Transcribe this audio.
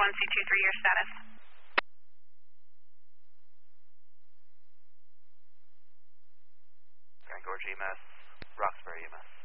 C23, your status. Grand Gorge EMS, Roxbury EMS.